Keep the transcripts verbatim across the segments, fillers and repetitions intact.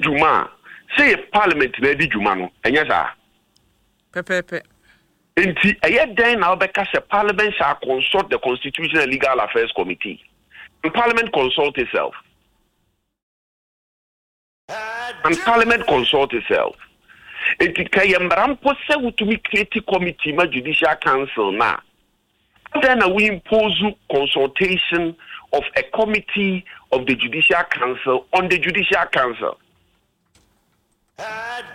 juma say parliament na di juma no enya sa pepepe enti eye den na obeka say parliament shall consult the Constitutional and Legal Affairs Committee and parliament consult itself and parliament consult itself enti kayembram pose wutumi create committee ma judicial council na then we impose consultation of a committee of the Judicial Council on the Judicial Council. Uh,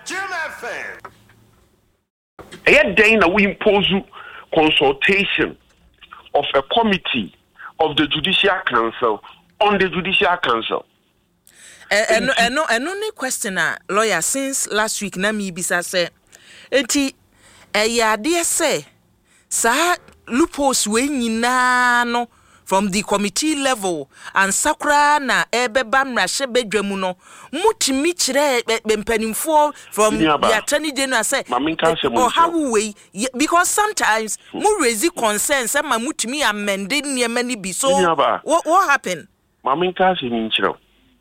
then we impose consultation of a committee of the Judicial Council on the Judicial Council. And and no and only question a lawyer since last week na mi bisa say enti e ya de say sa loopholes we nyina no from the committee level and sakra na ebeba mrahye bedwamu no mutimi kire mpanimfo from the attorney general say or how we because sometimes mu raise concerns say ma mutimi amend niema ni bi so what, what happened maminka se ni kire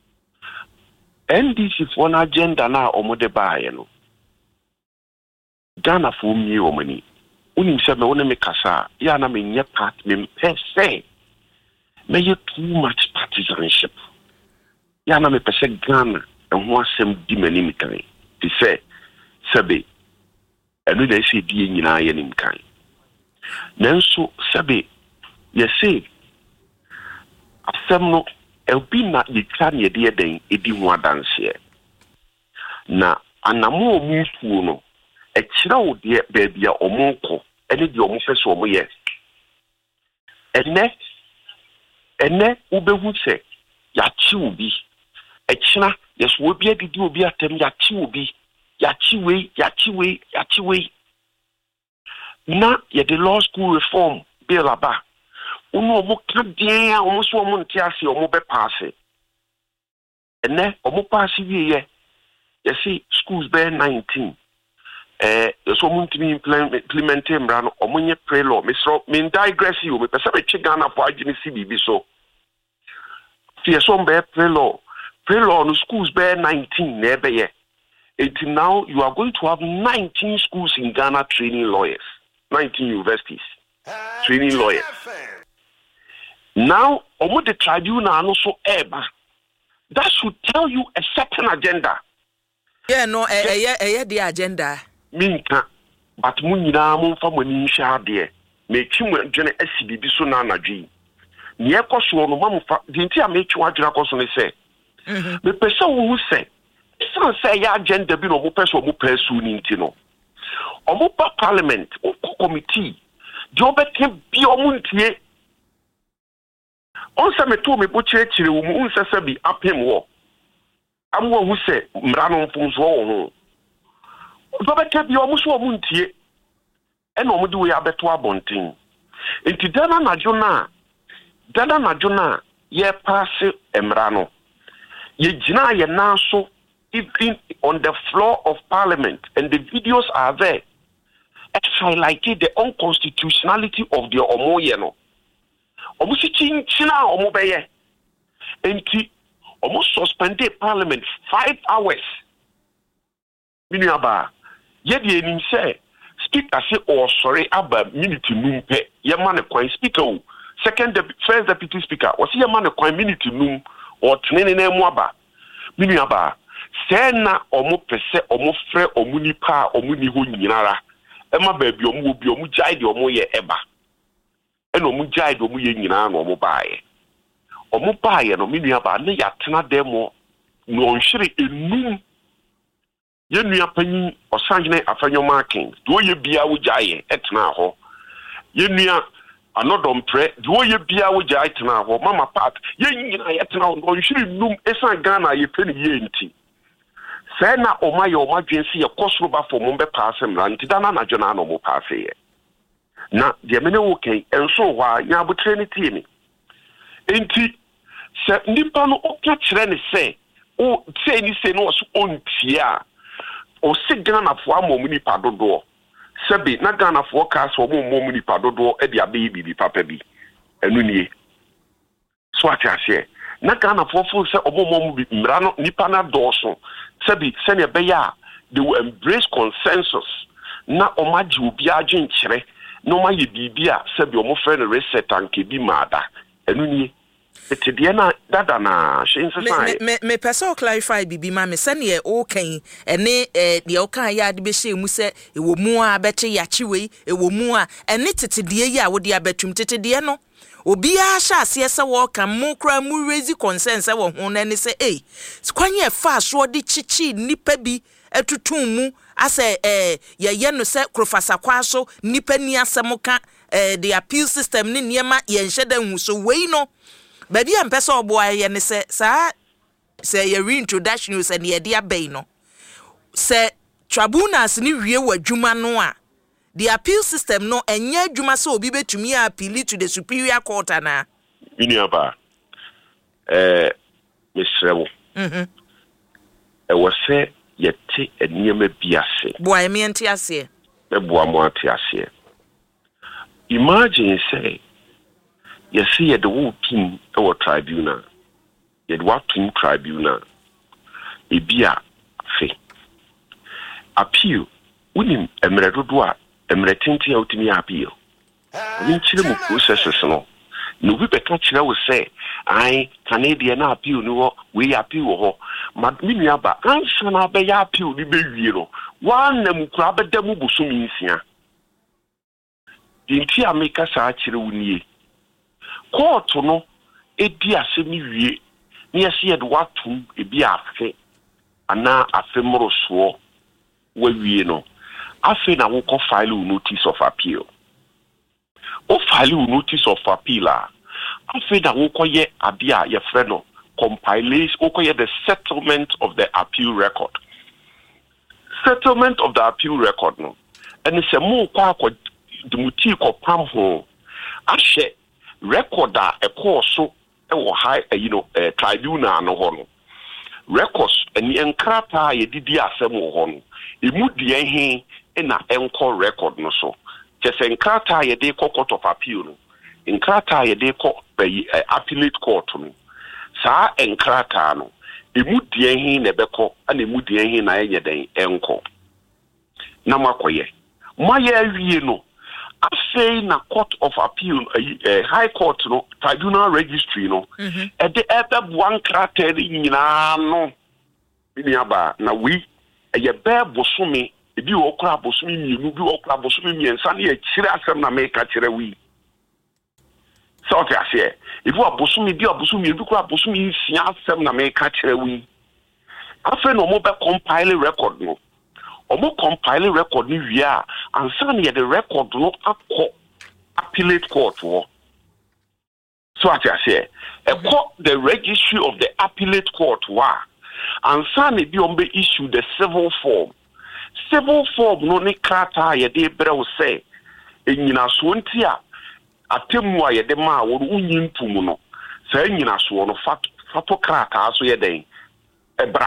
N D C for an agenda na omode baaye no Ghana for mi omani unim se me wona me kasa ya na me nye part me pese me you too much partisanship ya na me pese Ghana and ho asem di mani mi kan ti se sebe enu na ese di nyina ye nim kan nanso sebe ye se asem no elbi na ye kan ye de den edi ho adanse na anamo omufu no e kira wo de baabia omonko ene de omo fese omo ye ene ene ubehu se ya chi obi e kira yeso obi adidi obi atem ya chi obi ya chi we ya chi we ya chi we na ye the law school reform bill aba uno omo kadien a omo so omo ntiase omo be pass ene omo pass wie ye ye see schools be nineteen eh so muntimi implement mra no omunye pre law me so me digress you me pese be Ghana for agini C B B so tie so be pre law pre law no schools be nineteen na be ye until now you are going to have nineteen schools in Ghana training lawyers nineteen universities training lawyers now omo the tribunal no so eba that should tell you a certain agenda yeah no eh eh eh the agenda minka but munyina mo fa mani hwa de me twimu dwene asibibi so na anadwi ne ekoso no mamfa dinti a me twiwa dwena koso ne se me pese wo se san se ya agenda bi no mo pese mo pesu ni nti no omo pa parliament o committee de obete bi omo ntie on se me to me bo kire kire wo mu unse se bi apem wo amwo hu se mra no mfunso wo ho Robert bi omo so omo ntie e na omo de we abeto abonten enti dana na jona dana na jona ye pass emra no ye gina ye na so even on the floor of parliament and the videos are there it highlighted the unconstitutionality of the omo ye no omo si chinchina omo beye enti omo suspended parliament five hours miniaba yedi enim say speaker say or sorry aba minute num pe ye ma ne kwan speaker o second deputy first deputy speaker o say ye ma ne kwan minute num o tenene na mu aba miniaba say na omo pese omo frɛ omo nipa omo ni ho nyinara e ma ba bi omo obi omo jai de omo ye eba e na omo jai de omo ye nyinara na omo baaye omo baaye no miniaba na ya tena demo no nhire enum yenua panyi osanjene afanyo marking do ye bia wo jaye etena ho yenua anodom pre do ye bia wo jaye etena ho mama part yenyina yetena ho nhiri num esan Ghana ye peni ye nti say na oma ye oma dwensi ye kosoro ba fo mo be pass mra nti dana na jona no mo pass ye na de mene wo ken enso wa nya bo trinity ni enti se nipa no okya kire ne se o se ni se no so ontia o se Ghana fo amom ni padodo sebe na Ghana fo ka so omom ni padodo e dia be bibi papa bi enu nie so ati ase na Ghana fofo say obomo mu mra no nipa na dɔɔso sabi sɛnea bɛyɛ they will embrace consensus na omaji obi adwen kyerɛ na omaye bibia sabi omo frɛ no reset anke bi maada enu nie ete de na dada na hwe nsesa me me person clarify bibi ma me sɛnea o kan ene eh de o kan ya de be hye mu sɛ ewo mu a bɛkye yakye wei ewo mu a ene tete de yi a wo de abatum tete de no obi a hye ase sɛ wo kan mu kra mu raise concern sɛ wo ho na ne sɛ eh kwanye fa so de chichi nipa bi etutum mu asɛ eh ye ye no sɛ krofasa kwa so nipa ni asɛm ka eh the appeal system ni niema ye nhye da hu so wei no baby am pese oboa ye ne se sa se ye reintroduction se ne ye dia bay no se tribunals ni wie wadwuma no a the appeal system no enye adwuma se obi betumi appeal to the superior court ana iniaba eh misrewo mhm e wo se ye te eniema biase boa me enti ase e boa mo ati ase imagine say you see the whole team our tribunal yet what team tribunal e bia fe appeal unim emre dodo a emre tenti a utimi appeal we chire mu processes no no we beka chire we say ai Canadian na appeal no we appeal ho ma minua ba ansa na be ya appeal bi be wie no wan na mu kura be da mu busumi nsia dinti ameka sa chire wunie court no edi asemi wie na yesi yede watum ebi afe ana afemro so wa wie no afe na wo ko file notice of appeal o file notice of appeal a afe na wo ko ye ade a ye frɛ no compilation o ko ye the settlement of the appeal record settlement of the appeal record no and se mo ko akọ dumuti ko pam ho ahye record a e course so e wo high uh, you know uh, tribunal no ho no records eni enkrata ye didi asem wo ho no emu die he na enko record no so kese enkrata ye de court of appeal no enkrata ye de ko uh, appellate court no saa enkrata no emu die he na beko ana emu die he na ye den enko na makoye moye awie no I na court of appeal uh, uh, high court no tribunal registry no e de ebe one krater nyina no biniaba na we e be bosome e bi okra bosome mienu bi okra bosome miensa na e kire asem na me ka kire we so okay ase e bi bosome bi bosome bi kra bosome nsia asem na me ka kire we afa no mo be compile record no omo compile record ni wia ansa na the record no akọ appellate court wo so ati ase e ko the registry of the appellate court wa ansa na bi ombe issue the civil form civil form no ni krata ye de brew say enyina so nti a atemu a ye de ma wo unyintum no sa enyina so no fat fato krata so ye den ebra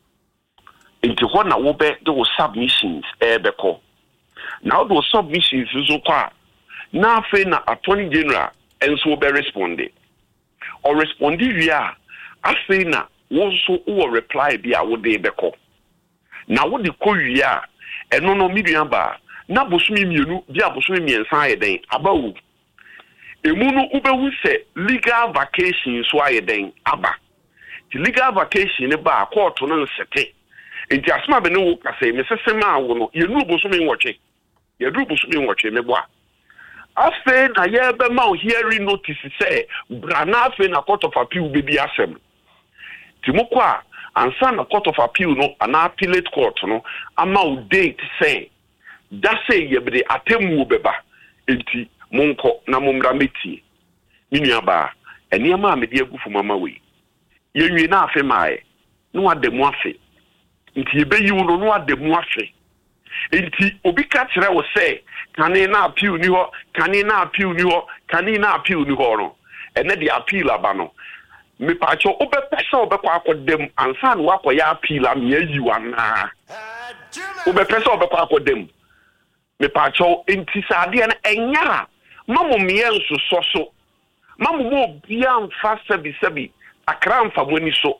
into what na wo be the submissions e be ko now those submissions so kwa na fe na attorney general enso be responded or responded via afi na wo so wo reply bia wo de be ko na wo de ko via eno no midua ba na bosumi mienu bia bosumi miensa ye den abawu emu no ubewu se legal vacation so aye den aba the legal vacation ne ba court no nsete enti asma be no ka say me sesema awo no ye nu bosumi nwotwe ye du bosumi nwotwe me boa afe na ye be ma hearing notice say brana afe na court of appeal be bi asem timokwa ansa na court of appeal no ana appellate court no ama o date say that say ye be the atemu beba enti monko na momra metie minua ba ene ma me de agufu mama we ye nwi na afe mae no ademu afe nti ebe yiwo no no ademu afe nti obi ka kire wo say kane na appeal ni ho kane na appeal ni ho kane na appeal ni ho no ene de appeal aba no me pa cho obe pesa obe kwa akodem ansa na wakoya appeal am ye yiwa na obe pesa obe kwa akodem me pa cho nti sade na enya mamu me enso so so mamu mo bia mfa sabi sabi akra mfa mo ni so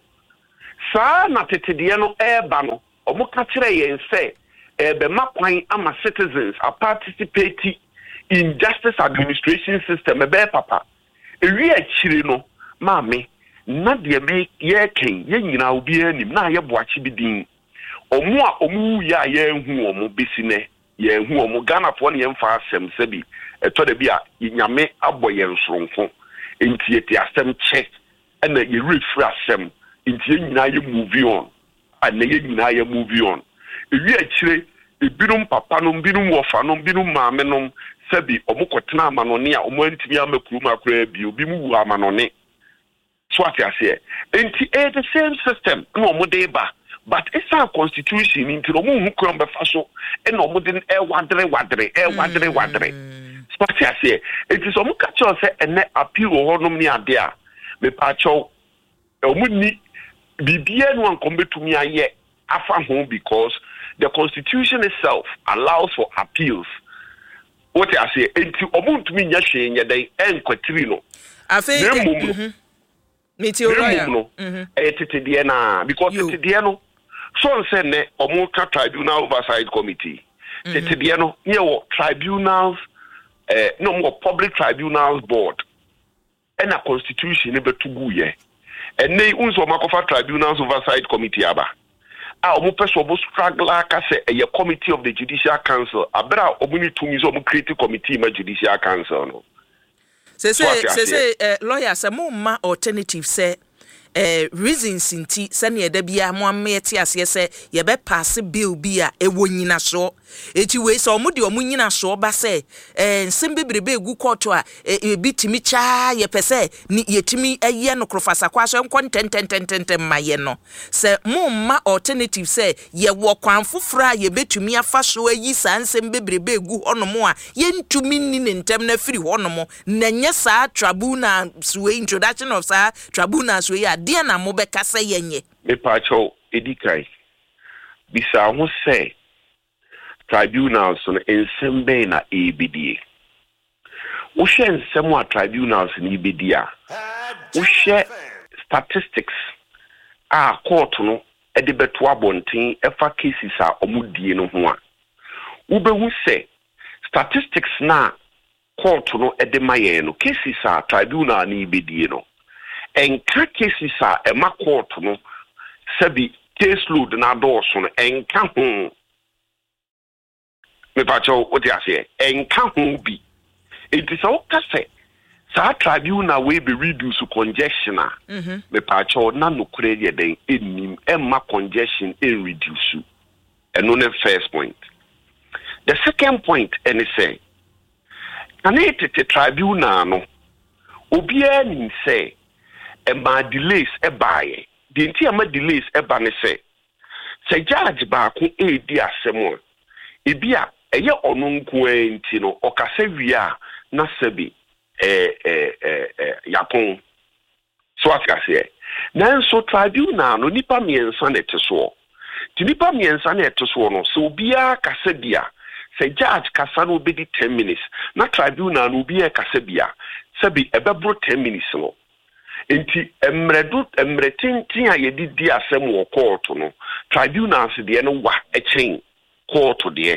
saa na tetedie no eba no omo ka kire yen se ebe makwan ama citizens are participating in justice administration system ebe papa ewi akire no maame na de me ye ken ye nyina obi anim na ye boachi bidin omo a omo ya ye hu omo besine ye hu omo Ghana fo ne ye mfa asem sebi eto de bia nyame aboye nsoronko enti eti asem che na ye refresh asem enti ye nyina ye move on ana ye nyina ye move on ewi akire ebinum papa no binum wofa no binum maame no sebi omo kotena amanone a omo antimi amakuru makura bi obi mu wu amanone so ati ase enti e the same system no omo dey ba but it's our constitution into omo hu kron be fa so e no omo den e wadre wadre e wadre wadre so ati ase it is omo ka cho se ene appeal ho no ni ade a me pa cho omo ni bibia no ankombetumi aye afa ho because the constitution itself allows for appeals. What I say, enti omuntumi nya hwe nya dai enkwatiri no. Afi mhm. Meteoroya. Mhm. Eh tetedie na because tetedie no so say ne omu ka tribunal oversight committee. Tetedie no ye wo tribunals eh no mo public tribunals board. And a constitution ne betugu ye. Enne unso makofa tribunals oversight committee aba. Ah, omo person omo struggle aka say a committee of the judicial council abra omo ni tumi so omo create committee ma judicial council no say say say say uh, lawyer say mo ma alternative say eh reasons inti se na eda bia mo amete ase se ye be pass bill bia e wonyina so eti we so mo de omo nyina so ba se eh nsem bebrebe egu court a e bitimi cha ye pese ni yetimi eye no krofasa kwa so enko tententententen maye no se mo ma alternative se ye wo kwan fofora ye betumi afa so ayi sa nsem bebrebe egu honomo a ye ntumi ni ne ntem na firi honomo na nye sa tribunal suwe introduction of sa tribunal suwe dia na mo beka se yenye me pa cho edikai bisa ho se tribunals no ensembe na ebidie wo hwe ensem a tribunals ni bedia wo hwe statistics a court no e de beto abonten efa cases a omudie no ho a wo behu se statistics na court no e de maye no cases a tribunal ni bedie no enka cases a e ma court no sabi case load na do so no enka ho me pacho oti ase enka ho bi enti so ka se sa tribunal we be reduce congestion a mhm me pacho na no kure ye den enim emma congestion e reduce eno ne first point. The second point ene say anete te tribunal no obi ani say e ma delays e baaye the enti ama delays e ba ne say say judge ba ko e di asemo e bia eye ono nko enti no okase wi a na sabi eh eh eh yapon so akase na so tribunal no nipa miensa na teso ti nipa miensa na teso no so bia kase bia say judge kasa no be di ten minutes na tribunal no bia kase bia sabi ebebro ten minutes no enti emredu emretintin a yedi di asem wo court no tribunals de no wa echen court de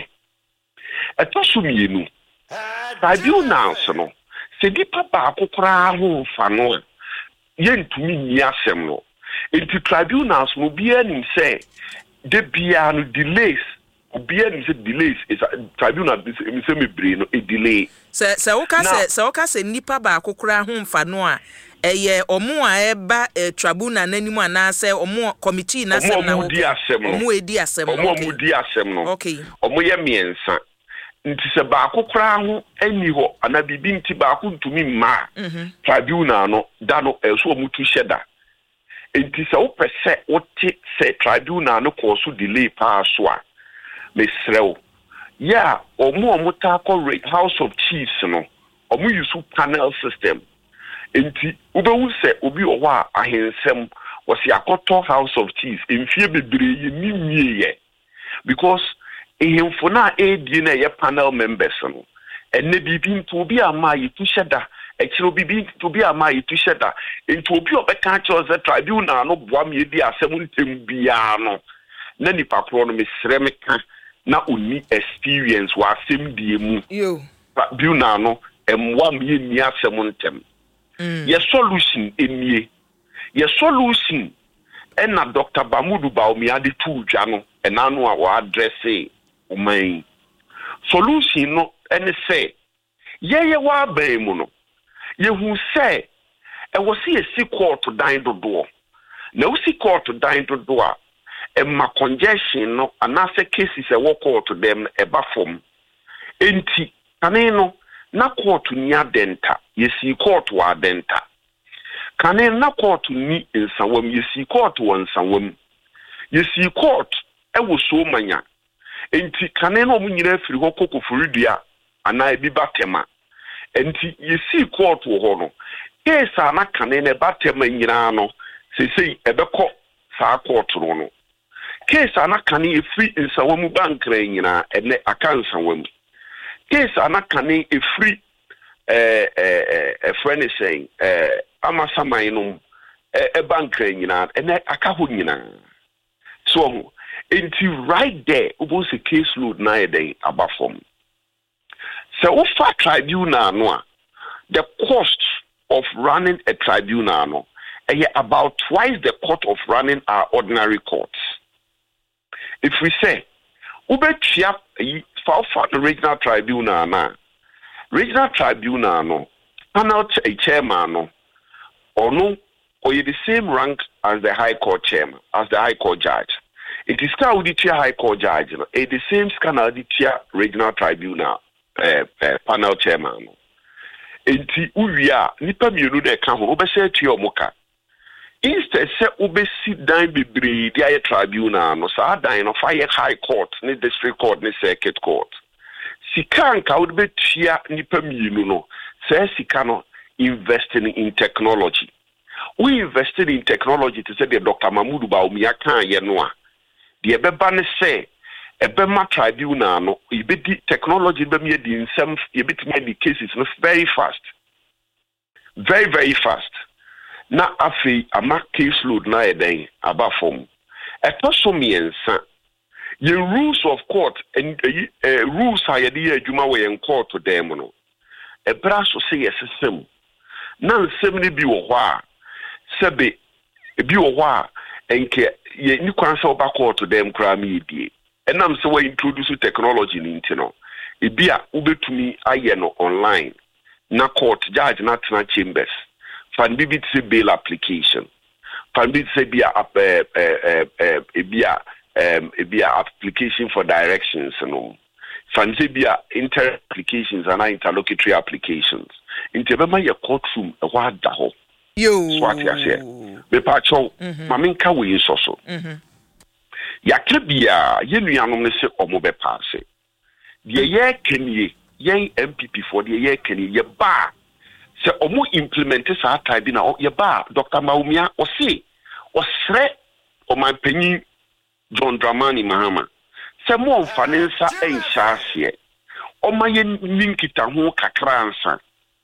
etosumienu tribunals no se di papa akokora ho fa no yentumi ni asem no enti tribunals no bia nim say de bia no delays bia nim say delays is tribunal mi say me bre no e delay se se wo ka se se wo ka se nipa ba akokora ho fa no a eye omo a eba tribunal nanimu ana se omo committee na sem na omo di asem no omo edi asem no omo di asem no okay omo ye miensa nti se ba akokora ho ani ho ana bibi nti ba ako ntumi ma tribunal no da no eso omo tu sheda nti se wo pese wo ti se tribunal no ko so delay pa so a mesrew ya omo omo ta ko House of Chiefs no omo use panel system enti ubewu se obi owo a ahensem wasi akoto House of Chiefs emfie bebre ye nimwie because ehemfo na edi na ye panel members no enne bibi nto obi ama ye tu sheda ekiro bibi to be ama itu sheda into obi obeka cho ze tribunal no boa me di asem ntem bia no na nipa kro no mesre meka na oni experience wa asem die mu yo tribunal no emwa me ni asem ntem ye solution enie ye solution and na Doctor Bamudu Baumi ade tu dwa no ena no a wa address oman solution no ene say ye ye wa ban mu no ye hu say e wo se esi court dan dodo na wo si court dan dodo a e ma congestion no anase cases e wo court dem e ba fom enti ane no na court ni adenta ye si court wa adenta kane na court ni nsawam yesi court won nsawam yesi court e wo so manya enti kane no mu nyina afiri ho kokofurudua ana ebi batema enti yesi court wo ho no case ana kane ne batema nyina no sesei ebekọ saa court ro no case ana kane efiri nsawam bankra nyina ene aka nsawam case ana kane efiri eh eh eh friend saying eh amasamai no e bankra nyina ene aka ho nyina so enti right there obo se case load na eden abafom so we fa tribunal no a the cost of running a tribunal no e about twice the cost of running our ordinary courts. If we say ubetia fa fa the regional tribunal na regional tribunal no panel a chairman no or no, or you the same rank as the High Court chairman, as the High Court judge. It is still the High Court judge, you know, it the same scan as the regional tribunal uh, uh, panel chairman. Enti uya nipa mienu de ka ho obese tue omoka. Instead say obesi dan bebre dia tribunal no sa dan no fire High Court, ni district court, ni circuit court. Sika nka wo be tua nipa mienu no, say sika no investing in technology. We invested in technology to say the Doctor Mamudu Baumi aka ye no a. The beba ne say ebe ma tribunal no ibedi technology be me di nsem ibeti me di cases no very fast. Very very fast. Na afi ama case load na eden aba form. Eto so miensa. Ye rules of court and uh, uh, rules ha ye di adwuma we en court to dem no. Ebra so say yes system. Na nsem ni bi wo ho a sebe bi wo ho a enke ye ni kwan se oba court to dem kra me die enam se we introduce technology ni ntino e bia ubetumi aye no online na court judge na tena chambers fan bibi tse bail application fan bibi tse bia eh eh eh e bia um e bia application for directions no fan tse bia inter applications and interlocutory applications intebema ye courtroom e wa da ho yo swat ya se be pa cho maminka we so so mhm ya kebia ye nuanom ne se omo be paase de ye kenie ye M P P for de ye kenie ye ba se omo implement sa ta bi na ye ba Doctor Maumia o se o sre o man panyin John Dramani Mahama se mo mfane nsa enhya ase o ma ye ninkita ho kakra ansa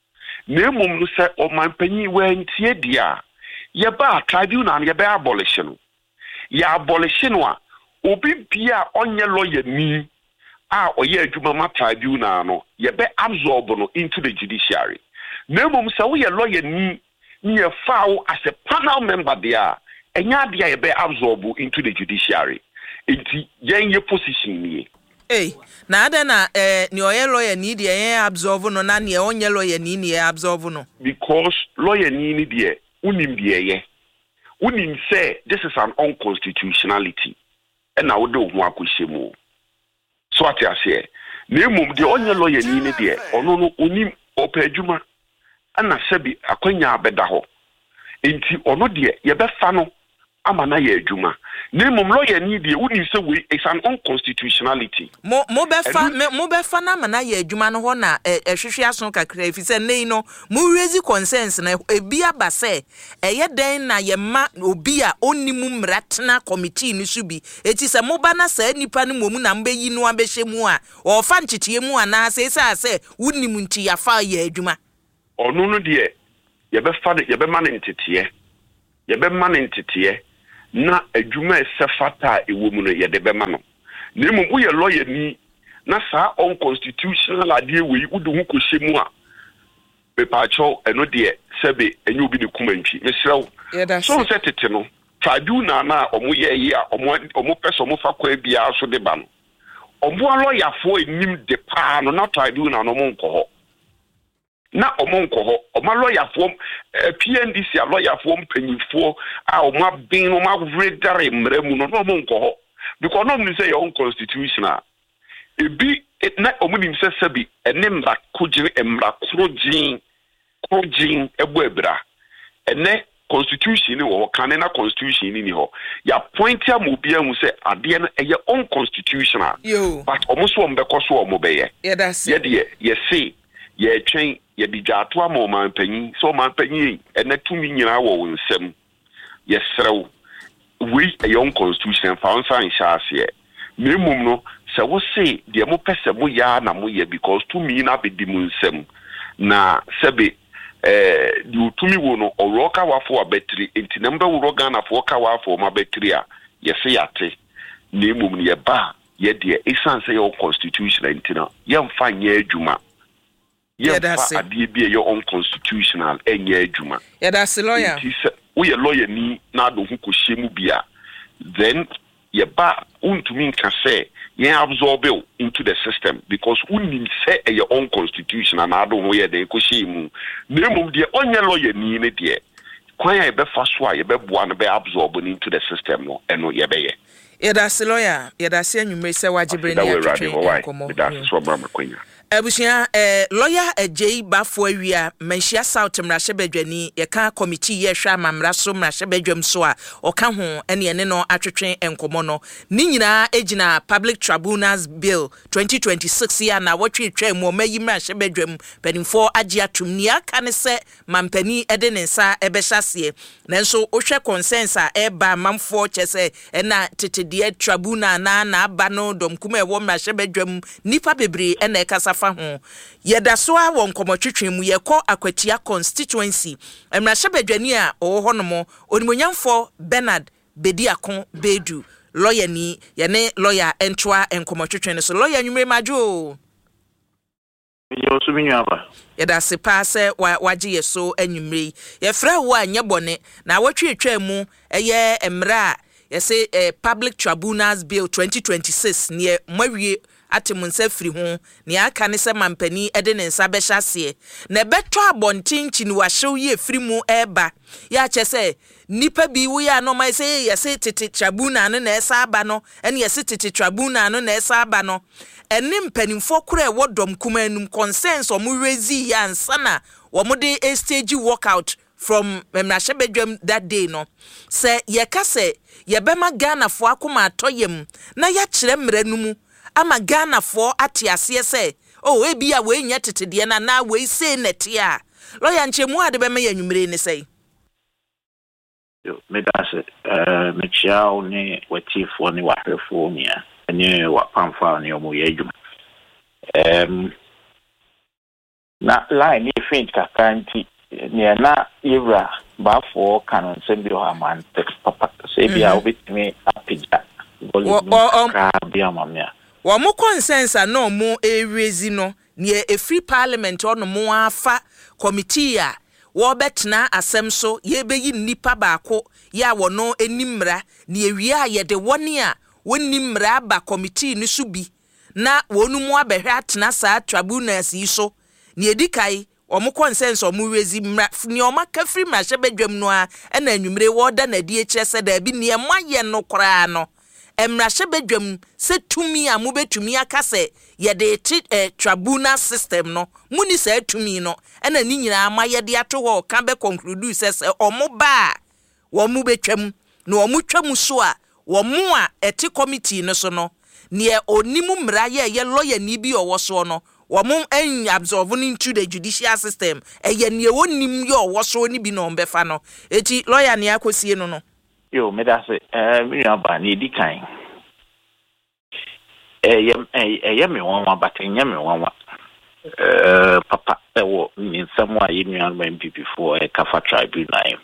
nemum no se o man panyin we ntie dia ye ba tribunal ye be abolition ya abolition wa obi bia onye lawyer ni a oye adwuma ma tribunal no ye be absorb no into the judiciary nemum se wo ye lawyer ni ni ye foul as a panel member there enya dia ye be absorb into the judiciary enti yen ye position ni eh na ada na eh ni oye lawyer ni dia ye absorb no na ne onye lawyer ni ni ye absorb no because lawyer ni ni dia unim dia ye unim say this is an unconstitutionality and na wo do ho akohyemu so ati ase na emum de onye lawyer ni ni de ono no unim opadwuma ana sebi akwanya abeda ho enti ono de ye be fa no ama na ye adwuma na emum lawyer ni de unim say we is an unconstitutionality mo mo be fa mo be fa na ama na ye adwuma no ho na ehwehwe aso kakra efi se nei no mo raise concerns na ebi aba se eye den na ye ma obi a onimu mratna committee ni so bi eti se mo ba na sa nipa no momu na mbeyi no abehye mu a o fa nchichie mu ana se se ase unimu nti ya fa ye adwuma ɔno no deɛ yɛbɛfa de yɛbɛma ne ntete yɛbɛma ne ntete na adwuma ɛsɛ fata a ɛwɔ mu no yɛde bɛma no na mmom woyɛ lawyer ni na saa unconstitutional adeɛ wei wode ho kɔhyɛ mu a bepaakyɛw ɛno deɛ sɛbe ɛnyɛ obi ne kumantwi mesrɛ wo so sɛ tete no tribunal na ɔmo yɛ yi a ɔmo ɔmo pɛ sɛ ɔmo fa kwa bia so de ba no ɔmo lawyer-foɔ enim de paa no na tribunal no ɔmo nkɔ hɔ na ɔmo nkɔ hɔ ɔmo lawyer-foɔ P N D C a lawyer-foɔ mpanyinfoɔ a ɔmo abin no ɔmo avedare mmara mu no na ɔmo nkɔ hɔ because no ɔmo sɛ yɛ unconstitutional ebi na ɔmo nim sɛ sɛbi ɛne mmara kogye mmara korogyen korogyen ɛbɔ ebira ɛne constitution ni wo kan na constitution ni ho ya point am obi ahu say ade no eye unconstitutional but omoso ombeko so omobeye ye de ye say ye twen ye di jato am o man panyin so man panyin e na tumi nyina wo nsem ye serew we eye unconstitutional fa on san shaase memum no se wo say de mo pese mo ya na mo ye because tumi na be di mo nsem na sebe eh di utumi wo no oroka wafo abetri enti namba wo Ghana fo ka wafo ma betri a ye se yate na emum ne ye ba ye de esan se your constitutional enti na ye mfa nya adwuma ye mfa ade bi ye unconstitutional enya adwuma ye da se lawyer enti se wo ye lawyer ni na do hu ko hyemu bia then ye ba untumi nka se ye absorb into the system because unim say e your own constitution and ado ho ye de ko hyemu na mum de onye lawyer ni ne de kwan ya be fa so a ye be boa no be absorb into the system no eno ye be ye ye da se lawyer ye da se anwumre se wagibre ni atwetwe komo da se so bra makwanya Abusia eh lawyer Ejei Bafo awia manhia South Mrahye Badwani ye ka committee ye hwa mamra so Mrahye Badwam so a oka ho ene ene no atwetwe enkomo no ni nyina ejina Public Tribunals Bill twenty twenty-six ya na wotwetwe mu mayi Mrahye Badwam panimfo agye atum ni aka ne se mampani ede ne nsa ebehyasie nanso ohwe consensus e ba mamfo chese ena tetedie tribunal na na aba no domkuma e wo Mrahye Badwam nipa bebre ena ekasa ho yeda so a won komotwetwe mu ye kɔ akwatia constituency Mrahye Badwani a owo honomo onimonyamfo Bernard Bediakon Bedu lawyer ni ye ne lawyer entwa enkomotwetwe ne so lawyer nwumre majo yo so binyu aba yeda se pa se wagye ye so anwumre ye fra wo anya bone na wotwetwa mu eye emra ye se Public Tribunals Bill twenty twenty-six ne mawie atemunsa firi ho ne aka ne se mampani ede ne nsa behyasie na beto abontinchi ni wahyew ye firi mu eba ya kyese nipa bi wo ya no mai se yese tete tribunal no na esa aba no ene yese tete tribunal no na esa aba no ene mpanimfo kura e wodom kuma anum consensus omu rezi ya ansana womode a stage walkout from Mrahye Badwam that day no se ye ka se ye bema Ghana fo akoma atoyem na ya kyerɛ mra numu ama Ghana fo ate ase se oh ebi a we nya tetede na na we say nete a lawyer nchemu ade be me yanwumre ne sei yo me da se eh me chiao ni watifo ni wahwefo ni a ene wa pamfa ni omo ye adwuma em na line ni faint ka kanti ni na yewra bafo kanon sembi o aman text papa se bia obetimi apija volume ka bia mamia wa mo consensus no mo erezi no ne e free parliament ono mo afa committee a wo betena asem so ye beyi nipa baako ya wono enimra ne ewie a ye de woni a wonimra ba committee ni so bi na wonu mu abehwe atena saa tribunals yi so ne edikai omo consensus omo rezi mra ne oma ka free Mrahye Badwam no a na anwumre wo da na die kyerese da bi ne moye no kora no Mrahye Badwam se tumi a mo betumi aka se ye de eh, tribunal system no muni se tumi no ena ni nyina ama ye de ato ho ka be conclude se se omo ba wo mo betwam na wo mo twam so a wo mo a eti committee no so no ne onimu mra ye ye lawyer ni bi owo so no wo mo en absorb into the judicial system eye ne wonim ye owo so ni bi no mbefa no eti lawyer ne akosie no no yo me da se eh mi aba ni di kan eh yem eh yem me won wa but yem me won wa uh, papa ewo in somewhere in your M P before a Kafa tribunal.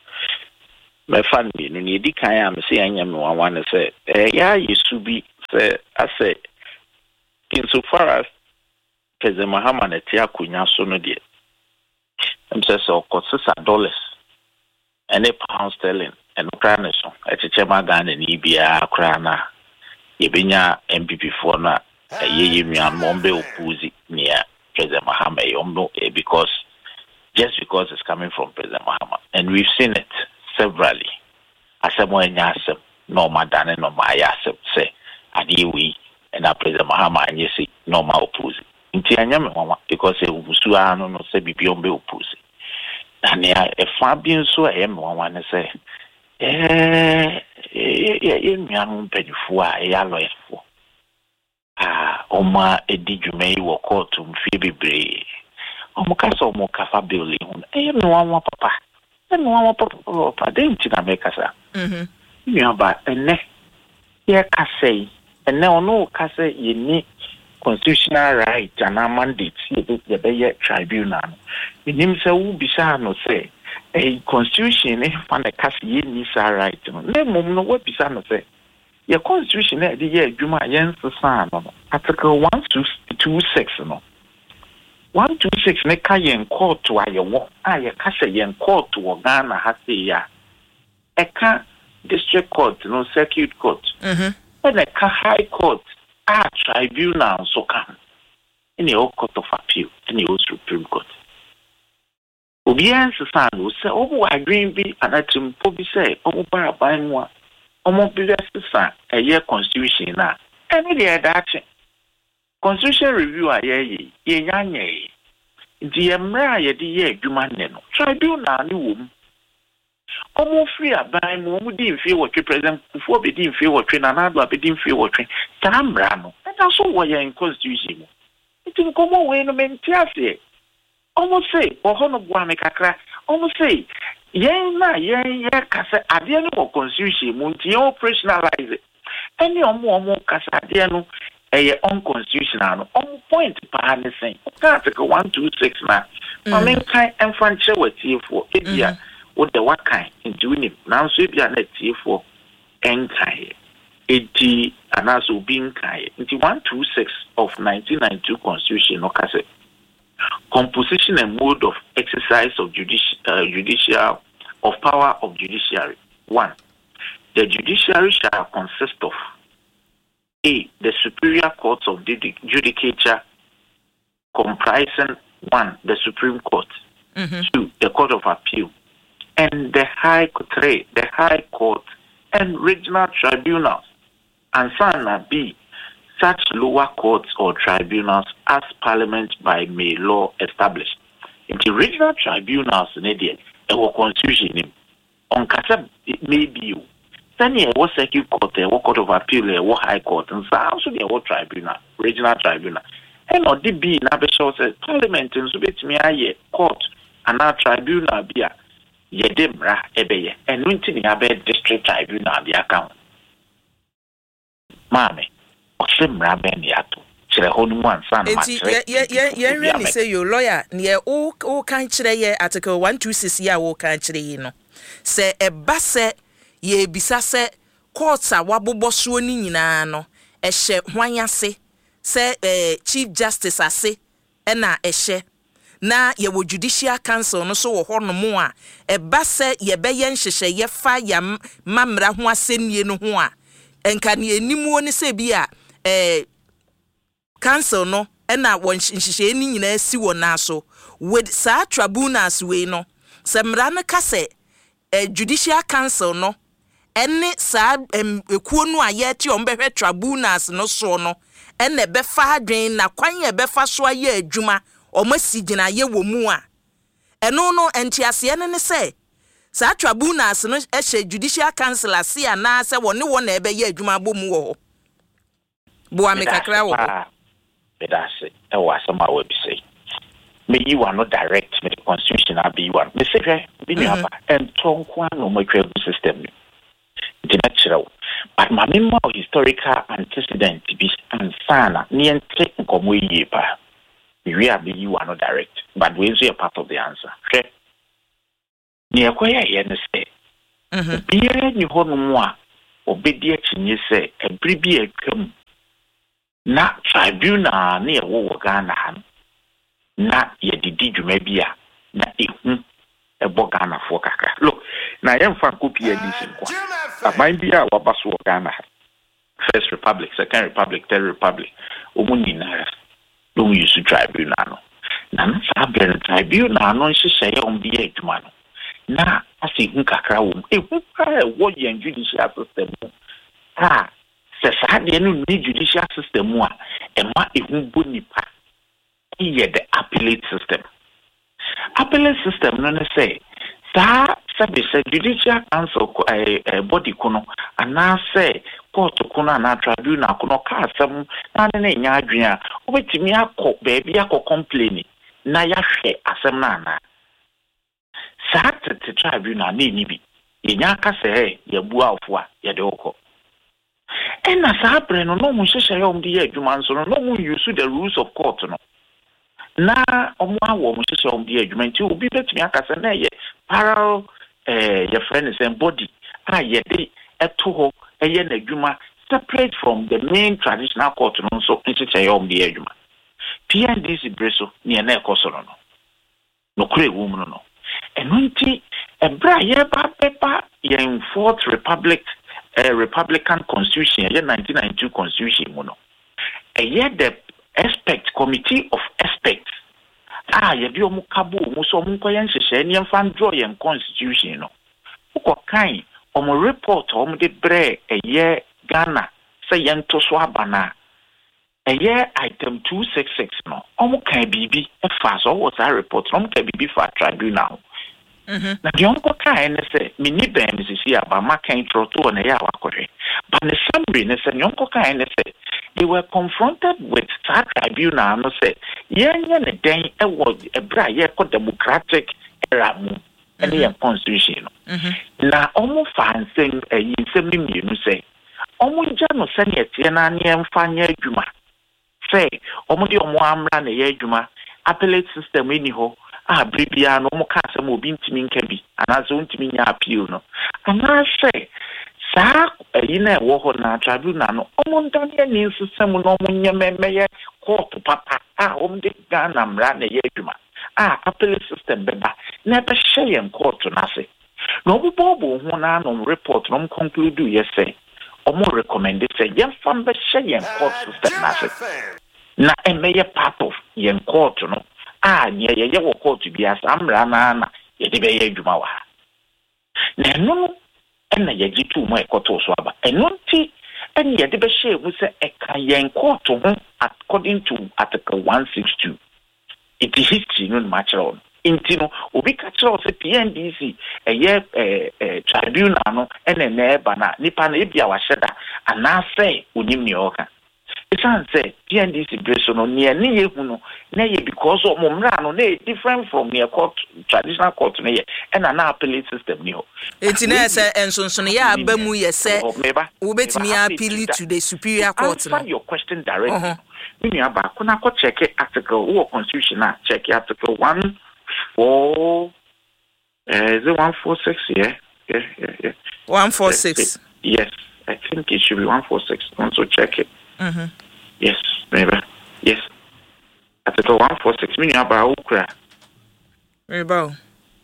My family, no need the kind I'm saying, I want to say, yeah, you should be, say, I say, insofar as President Mahama and Tia Kunya Sono dear. I'm saying, so, cost dollars and a pound sterling and Ukraine, so at a Chemagan and E B A Krana, Yebinya M P before now, a year Mombe Puzi near President Mahama, because just because it's coming from President Mahama, and we've seen it severally. Asemwe nyasem no madane no mayasem say adiwi and a President Mahama and yesi no ma opuzi. Inti anyame mama because e ubusu ano no se bibiombe opuzi. Na ne e fa bi nso e me wan ne say eh e nnuanu mpanyifo a e ya lawyer ah oma edi dwumai wo court mfie bebre omo kasa omo kafa bill hu e me wan papa no one papa didn't na make us. Mhm. You ba ene ye ka say ene ono ka say ye ni constitutional right and mandate ye be ye tribunal. Nim say wo bisa no say a constitution e fa na ka say ye ni sa right no. Na mom no wo bisa no say ye constitution e de ye adwuma ye nsesa no. Article one two six no. one two six ne ka yen court to ayewo a ye ka se yen court wo Ghana ha se ya e ka district court no circuit court mhm and e ka high court a tribunal so kan in the court of appeal in the supreme court obian se san no se obo adwen bi anatim po bi se obo ba ban mu a omo bi se san e ye constitution na any the that constitution review a ye ye nyanye di emra ye di ye adwuma ne no tribunal ni wo mu omo free aban mu omo di mfie wo twe president kufo be di mfie wo twe na na do be di mfie wo twe tamra no eta so wo ye in constitution mu itim komo we no mentiase omo say oho no bua me kakra omo say yen na yen ye kase ade no wo constitution mu nti operationalize any omo omo kase ade no a unconstitutional no on point pa ne sen article one two six na I mean kind enfranchise what for ebia what the what kind into him now so ebia na tie for enkai edi anaso bin kai into one two six of nineteen ninety-two constitution no kase composition and mode of exercise of judici- uh, judicial of power of judiciary. One, the judiciary shall consist of A, the superior courts of judicature comprising one, the Supreme Court, mm-hmm. two, the Court of Appeal, and the High Court, the High Court and regional tribunals, and sana B, such lower courts or tribunals as Parliament by may law established. In the regional tribunals in India, there was constitution on Kasa maybe you. Then there was circuit court, there was Court of Appeal, there was High Court, and so also there was tribunal, regional tribunal. And not the B, now says Parliament and so it's me a court and now tribunal be a yedemra ebeye and winting a bed district tribunal the account. Mammy, or simra ben yato. Enti ye ye ye really say your lawyer near o o kan kire ye article one two six ya wo kan kire yi no se e ba se ye bisa se court a wabobɔ so ni nyina no e hye hwanyase se eh, chief justice ase e na e hye na ye wo judicial council no so wo hɔ no mo a e ba se ye be ye nhyehyɛ ye fa ya mamra ho asɛnnie no ho a enka ne animuo ne se bi a eh council no ena won nhyehyɛ ni nyina si wɔ na so with sa tribunals we no semra no kase eh, judicial council no ene sa ekuo no a ye ti on behwe tribunals no so no ene be fa adwen na kwan ye be fa so aye adwuma o masi gina ye wɔ mu a eno no entiase ne ne se sa tribunals no ehye judicial council ase ana se wɔ ne wɔ na ebe ye adwuma bɔ mu wɔ bo amekakra wɔ That's it. I was some way to say. Me, you are not direct with the constitution. I be one. Me say, be never and talk one no my system. The natural, but my memoir historical antecedent be and sana near take come way ba. we are being you are not direct, but we are part of the answer. Okay. Near Koya yen say, be any honor obedient in you say, and be a come not tribunal near Wogana, not yet the did maybe a not a bogana for kaka. Look, now I am from Kupia this in might be our Basu Ghana. First Republic, Second Republic, Third Republic, Umunina. Don't use the tribunal. Now, Sabian tribunal, no, she say on the eight man. Now, I see Nkakra, a what your judicial system. Ah, says I didn't need judicial system one, and what if you bunipa? Here the appellate system. Appellate system, no, say, Sir, Sabi said judicial council a body kono, and now say, court to kuna na tribunal kono ka asem na ne nya adwea obetimi akọ baby akọ complain na ya hwe asem na na sa tete tribunal na ni bi yenya aka se ya bu afo a ye de okọ ena sa bre no no mu hyehyɛ yom de ye adwuma nso no no mu use the rules of court no na omo awo mu hyehyɛ yom de ye adwuma nti obi betimi aka se na ye parallel eh your friend is body a ye de eto ho eye na adwuma separate from the main traditional court no so nchiche yom de adwuma P N D C breso ne na ekosoro no no kure wo mu no eno nti ebra ye ba pepa ye fourth republic uh, republican constitution ye nineteen ninety-two constitution mu no eye the expect committee of experts ah ye bi omu kabo mu so omu koyen hyehyɛ ne mfa draw ye constitution no ko kan omo report omo de bre eye Ghana say yento so abana eye item two sixty-six no omo kan bibi e fa so what that report omo kan bibi for tribunal mhm na de onko kan ne say mini ben me sisi aba ma kan troto na ya wakore but the summary ne say onko kan ne say they were confronted with that tribunal no say yenye ne den e wo e bra ye ko democratic era mu and the constitution. Na omo fansem eh nsem ni mienu say omo gya no sene tie na ne mfa nya adwuma say omo de omo amra na ye adwuma appellate system eni ho ah bibia no omo ka asem obi ntimi nka bi anazo ntimi nya appeal no ana say sa eh na wo ho na tribunal no omo ndane ni system no omo nya memeye court papa ah omo de Ghana mra na ye adwuma ah appellate system beba na be share in court na say no bobo ho na no report no conclude you say omo recommend say yem fam be share in court system na say na emeye part of yen court no ah ye ye wo court bi asamra na na ye de be ye adwuma wa na no na ye gitu mo ekoto so aba eno nti en ye de be share mu say e kan yen court ho according to article one sixty-two it is history no natural intino obi ka kire o se P N D C eye eh tribunal no ene na eba na nipa na ebia wa hyeda ana say onim ne oka isan say P N D C breso no ne ne ye hu no na ye because of momra no na different from the court traditional court no ye ena na appellate system ni ho enti na say ensonson ya abamu ye say wo betimi appeal to the superior court no your question directly uh-huh. Mimi aba kuna ko check article or constitution na check article one four uh, is it one forty-six yeah yeah yeah yeah one forty-six yes I think it should be one forty-six also check it mhm yes maybe yes article one forty-six mini aba ukra eba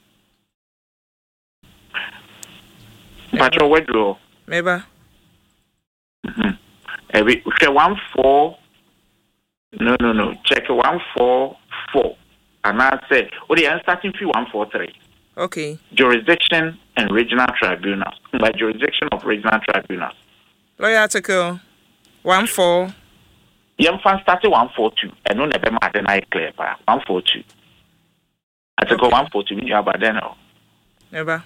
Patro wedro meba mhm every one four no no no check one four four and I say oh they are starting fee one forty-three okay jurisdiction and regional tribunals by jurisdiction of regional tribunals lawyer article one four yam fan started one forty-two and no never matter na clear pa one forty-two article okay. one forty-two you about then no never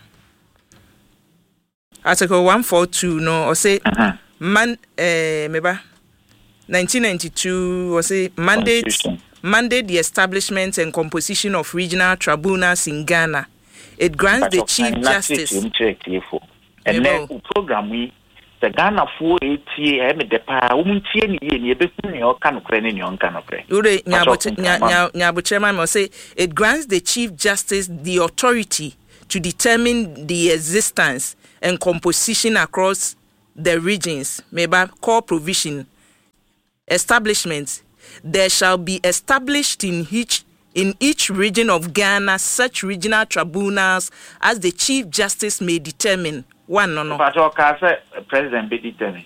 article one forty-two no or say uh-huh. man eh meba nineteen ninety-two was a mandate mandate the establishment and composition of regional tribunals in Ghana. It grants the Chief Justice. And then program we the Ghana for eighty em de pa umuntie ni ye ni ebeku ni o kan kre ni on kan kre ure nyabu chairman will say it grants the Chief Justice the authority to determine the existence and composition across the regions. Maybe core provision establishments there shall be established in each in each region of Ghana such regional tribunals as the Chief Justice may determine. One no no. But your say president be determine.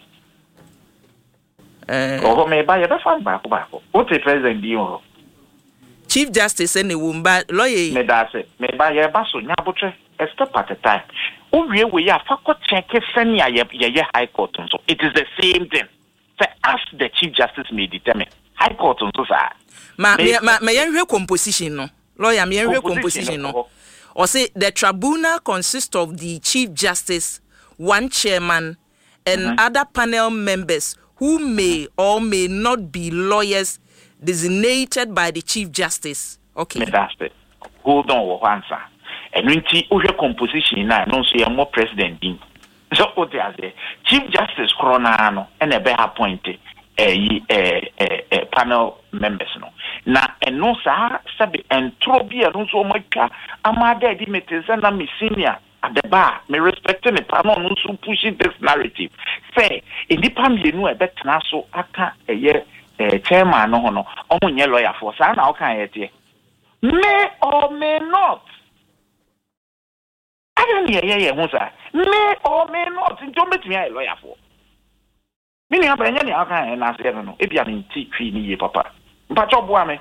Eh. Oh, me ba ye be fan ba ko ba ko. What the president di o? Chief Justice any wumba lawyer. Me da say me ba ye ba so nyabotre a step at a time. O wie we ya fa ko check senia ye ye high court so. It is the same thing. Say ask the Chief Justice may determine. High court so sa. Ma me ma me yenhwe composition no. Lawyer me yenhwe composition no. Or say the tribunal consists of the Chief Justice, one chairman, and mm-hmm. other panel members who may or may not be lawyers designated by the Chief Justice. Okay. That's it. Hold on, one answer. And when you composition now, no say more president. So what they say, Chief Justice Coronano and a better appointed a a panel members no. Na eno sa sabi entro bia no so maka amada di meteza na mi senior at the bar me respect me panel no so pushing this narrative say indipa mienu e betena so aka eye chairman no ho no omunye lawyer for sa na oka yete may or may not I don't hear ye hu sa may or may not nto metimi a lawyer for mini abanya ni aka na se no e bia ni ti twi ni ye papa mpacho boa me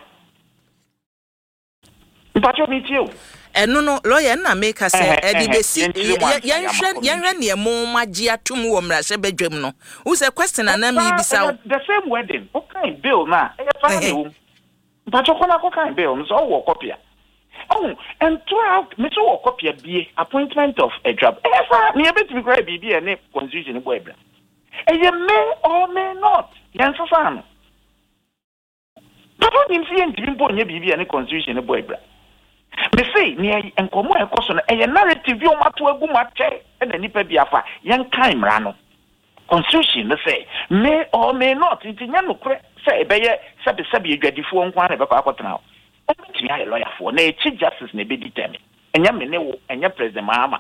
mpacho mi ti o eno no lawyer na make us say e di besi yen hwe yen hwe ne mo magye atum wo mrahye badwam no who say question na mi bisa the same wedding okay bill na e fa na wo mpacho kona ko kan bill so wo copy oh and twelve me so wo copy bie appointment of a job e fa me e betimi kra bibia ne constitution bo ebra e ye may or may not yen so fa no Papa nim si en dimpo nye bibi ene constitution e boy bra. Me say ni enkomo e koso no e narrative yo mato agu mate e na nipa bi afa yen kan mra no. Constitution no say may or may not ntinya no kure say e beye sabe sabe adwadifo nko na be kwa akotena. O bitimi aye lawyer for na e Chief Justice na be determine. Enya me ne wo enya President Mahama.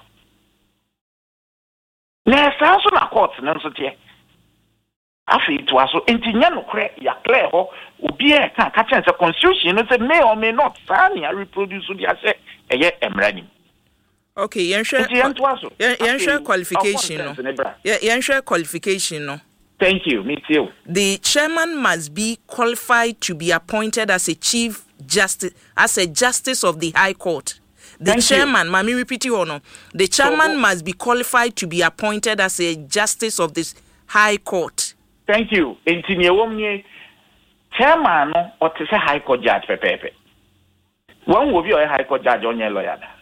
Na sa so na court na nso tie. Afi it was so entinya no kre ya clear ho obi e kan ka chen se constitution no say may or may not san ya reproduce dia say eye emrani. Okay, yen share yen share qualification no. Yen share qualification no. Thank you, me too. The chairman must be qualified to be appointed as a chief justice as a justice of the High Court. The Thank chairman, mami repeat you no. The chairman so, must be qualified to be appointed as a justice of this High Court. Thank you. Entinye womnie chairman no o te se High Court judge pepepe. Won wo bi o High Court judge onye lawyer da.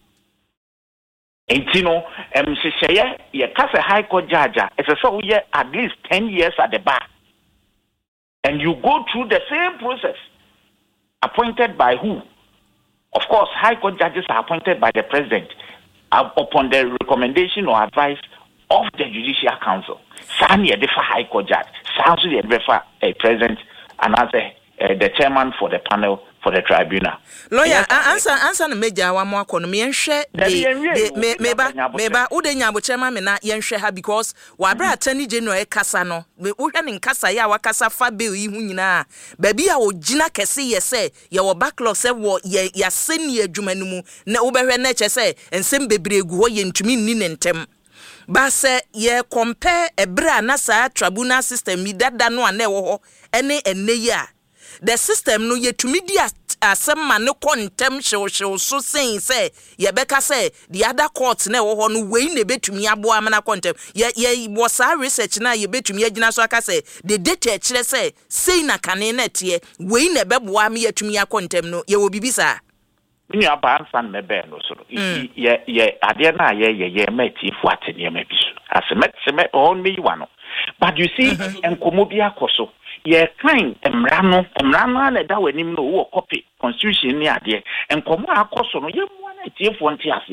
Entino em seseye ye ka se High Court judge e se so ye at least ten years at the bar. And you go through the same process. Appointed by who? Of course, High Court judges are appointed by the president uh, upon the recommendation or advice of the Judicial Council. Sani a different High Court judge. Sani a different a president and as a, uh, the chairman for the panel for the tribunal. Lawyer, yes, answer answer the major one more kono me nhwe de me meba meba wo de nyabo chairman me na ye nhwe ha because wa bra attorney general e kasa no wo hwe ne nkasa ya wa kasa fa bill yi hu nyina ba bi a wo gina kese ye se ye wo backlog se wo ye ya seni adwuma no mu na wo behwe na che se ensem bebregu ho ye ntumi nni ne ntem. Ba se ye compare ebra na sa tribunal system mi dada no ana wo ho ene enne ya the system no ye tumi di asem ma ne kontem hyew hyew so saying say ye beka say the other court na wo ho no we na betumi abo amana kontem ye ye wo sa research na ye betumi agina so aka say the data e kire say say na kane na tie we na bebo am ye tumi akontem no ye wo bibisa ni aba san me be no so ye ye ade na ye ye ye meti fu atene ma bi so asemet semet on me wano but you see enkomo bi akoso ye kind emrano emrano na da wanim no wo copy constitution ni ade enkomo akoso no ye mu na tie fu nti ase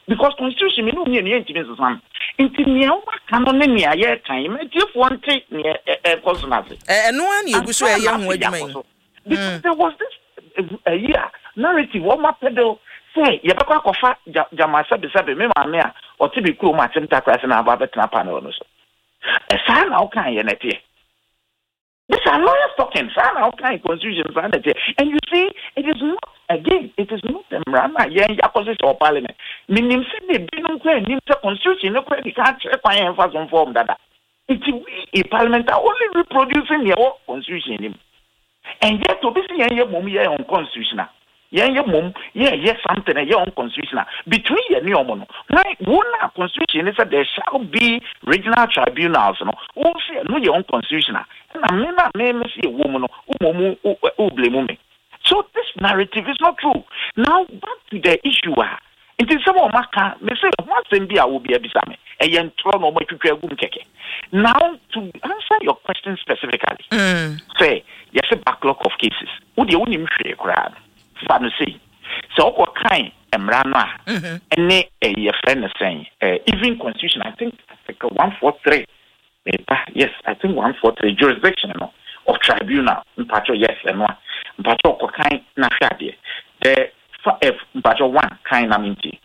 because constitution me no me no ntimi nsam nti ne o maka no ne ne aye kan me tiefo nte ne e kosonase eh no an ye guso e ye ho adwuma because there was this a year narrative what my pedal say ye bekwa kofa jamasa be sabe me ma me a o ti bi kuro ma temta class na aba betena panel no so e sa na o kan ye na tie. These are lawyers talking, okay, constitution, and you see, it is not, again, it is not the Mrana, Yang opposition or parliament. Meaning, they didn't create the constitution, no credit card, emphasis on form that. It is we, a parliament, are only reproducing their own constitution. And yet, to be seen, your mum, your own constitution. Yeah, your mum, yeah, yes, something, your own constitution. Between your new mono, right? One constitution is that there shall be regional tribunals, no, all say, no, your own constitution. And I mean, I may see a woman who blame me. So this narrative is not true. Now, back to the issue. It is some of my car, they say, once in I will be a bisame, a young tron or my keke. Now, to answer your question specifically, mm. say, there's a backlog of cases. Would you only make crowd? Fancy. So, what kind of Mrana, and a friend is saying, even constitution, I think, one forty-three. Yes, I think one forty-three jurisdiction no, of tribunal. Mpacho yes, and one. Mpacho ko kind na shade. The F mpacho one kind na minti.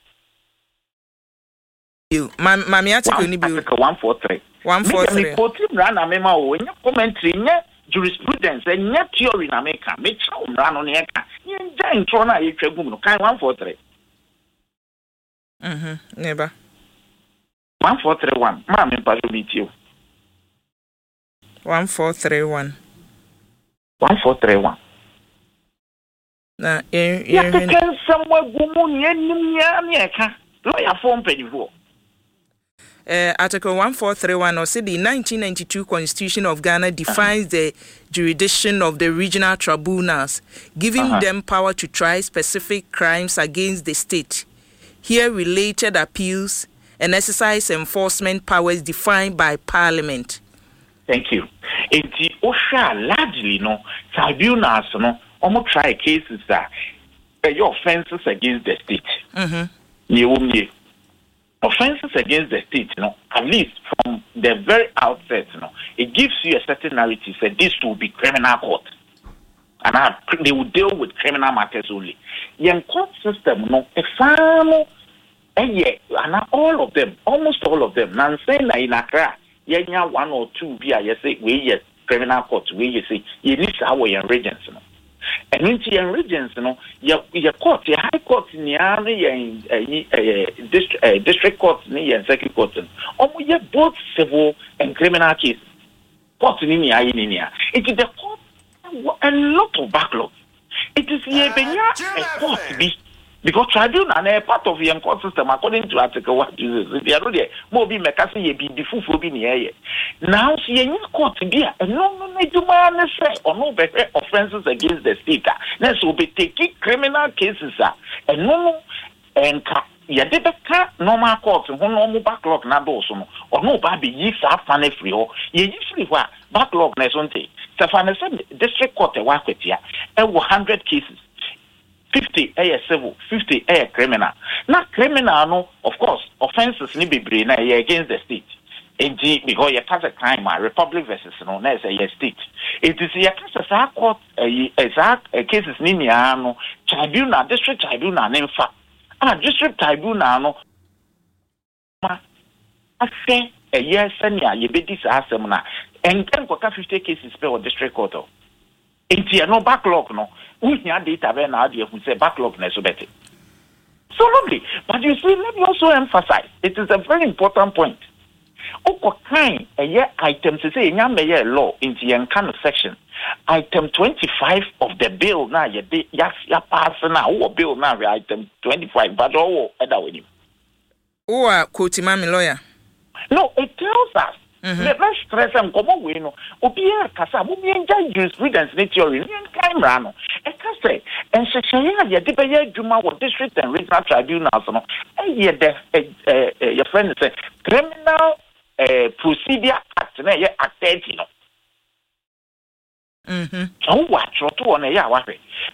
You, ma mami article ni bi. one forty-three. one forty-three. Me quote Mrana mema o nya commentary nya jurisprudence nya theory na meka. Me cha Mrana no eka. Nya nja intro na ye twagum no kind one forty-three. Mhm, neba. one forty-one. Ma me mpacho meet you. one four three one. one four three one. Na eh eh ya can somewhere gumu nyenim nya nya lawyer form pedivo. Uh, Article one four three one or say the nineteen ninety-two Constitution of Ghana defines uh-huh. the jurisdiction of the regional tribunals, giving uh-huh. them power to try specific crimes against the state. Here related appeals and exercise enforcement powers defined by Parliament. Thank you. In the Osha largely no tribunals no almost try cases that uh, your offenses against the state. Mm-hmm. Offenses against the state, you know, at least from the very outset, you know, it gives you a certain narrative that this will be criminal court. And I, they will deal with criminal matters only. The court system, you know, a farm, and yeah, and all of them, almost all of them, now saying that in Accra, yeah, one or two, yeah, you say, we yes, criminal court, we you say, you need to have your regions, you know. And in the regions, you know, your your court, your high court, in the district district court, and second court, or we have both civil and criminal cases. Court in India, in India, it is the court a lot of backlog. It is here a court be because tribunal and a part of the court system according to Article one. They are really more be mekasi ye be the full be near. Now see any court be a no no no man say or no better offenses against the state. Let's will be taking criminal cases and no and ya de beka normal court who normal backlog na do so no or no ba be yi sa fane free ho ye yi free ho backlog na so nte sa fane say district court e wa kwatia e one hundred cases. fifty a civil, fifty a criminal. Now criminal no, of course, offenses ni bebre na against the state. Enti because you cause a crime, Republic versus no, na say a state. It is you cause a court exact cases ni ni ano tribunal, district tribunal na infa. Ah, district tribunal no. Ma afe a year senior ye be this asem na. Enken kwa fifty cases per district court. Enti no backlog no. We have data when I who say backlog na so better. So lovely. But you see, let me also emphasize, it is a very important point. Oko kind a year item to say in law in the kind of section. Item twenty-five of the bill now ya ya ya pass now or bill now item twenty-five, but all other with him. Oh, uh, quote mami lawyer. No, it tells us. Mm-hmm. Let's stress and come away. No, Obia Casa, Obia jurisprudence, theory, and Camerano. A Casa, and Shashaya, Yadibaya Juma, or district and regional tribunals. No, and yet, your friend said, criminal procedure act, act, you know. Mm-hmm. So, what, to one a yawa.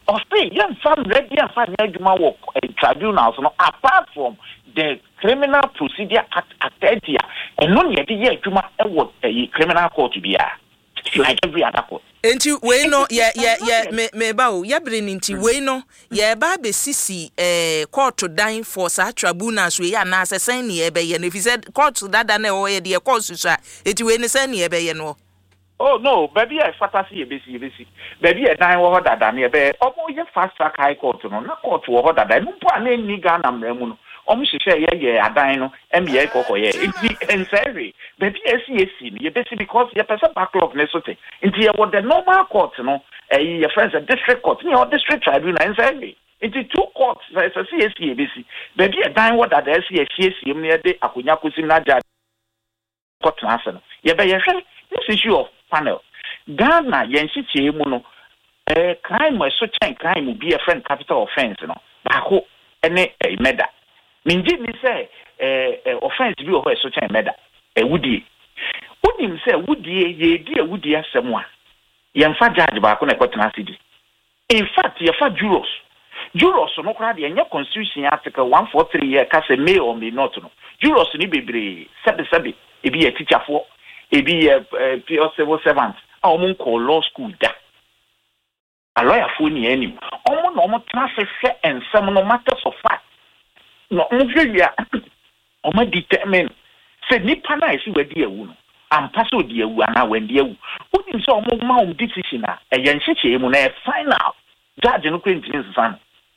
or say young fam ready and find Juma work a tribunals no apart from the criminal procedure act acted here and non yet year Juma what a criminal court to be like every other court. Enti we no yeah yeah yeah me me ba o ya bre nti we no ya ba be sisi eh court dan for sa tribunals we ya na asesen ne e be ye no fi said court dada na o ye de court so enti we ne sen ne e be ye no. Oh no, baby I fantasy e be si e be si. Baby e dan wo dada ne e be omo ye fast track high court no na court wo dada no po na ni ga na mra mu no. Omo hwehwe ye ye adan no em ye kokoye enti ensere baby esi esi no ye be si because ye person backlog ne so te enti ye what the normal court no eh your friends a district court ni or district tribunal ensere enti two courts so si esi ye be si baby adan what that esi esi esi em ne de akonya kosi na ja court na so no ye be ye hwe this issue of panel Ghana yen hyeche mu no eh crime so chen crime be a friend capital offense no ba ho ene eh murder minji ni say eh offense bi o ho so chen murder eh wudi wudi say wudi ye di e wudi asem a ye mfa judge ba ko na kwetena sidi in fact ye fa juros juros no kra de enye constitution article one forty-three ye ka say may or may not no juros ni bebre sebe sebe e bi ye teacher for e bi ye pure civil servant a o mun call law school da a lawyer for ni anim o mo no mo transfer ensem no matters of fact no mvia o ma determine say nipa na isi wadi ewu no ampa so di ewu ana wadi ewu wodi so o mo ma o decision a e ye nhyeche mu na e final judge no kwenti nsan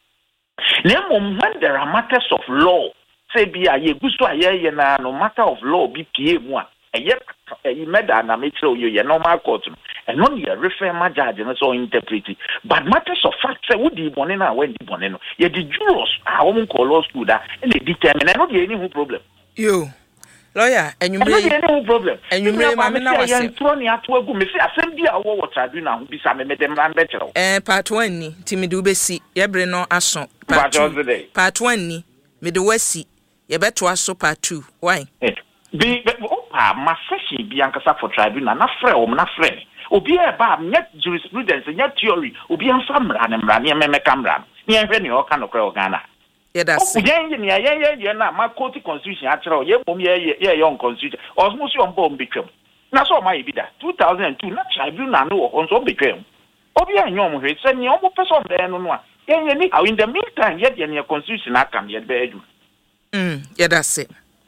na mo when there are matters of law say bi a ye guso a ye ye na no matter of law bi pie mu a e ye e meda na me tell you ye normal court no and no ye refer ma judge no so interpret but matters of fact say wodi bone na when di bone no ye di jurors a wo call law school da and they determine no dey any problem yo lawyer enyumre any problem enyumre ma me na wase ye ntro ni ato agu me say asem bi a wo wo tribunal ho bisa me medem ran be kire eh part one ni timide ubesi ye bre no aso part two part one ni me de wasi ye beto aso part two why bi opa ma session bi ankasa for tribunal na frɛ o na frɛ obi e ba net jurisprudence net theory obi anfa mra ne mra ne me kamera ne ehwɛ ne o ka no kra o Ghana ye da se o yen yen ye ye ye na ma court constitution a kyerɛ o ye bom ye ye ye on constitution osmo so on bom betwam na so ma ye bi da two thousand two na tribunal no o so betwam obi anyom hwe sɛ ne o mo person be no no a yen yen ni how in the meantime ye de ne constitution aka me ye be adu mm ye da se